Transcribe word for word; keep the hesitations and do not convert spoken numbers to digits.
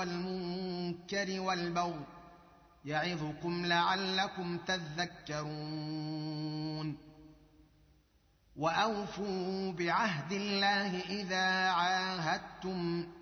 والمنكر والبغي يعظكم لعلكم تذكرون وأوفوا بعهد الله إذا عاهدتم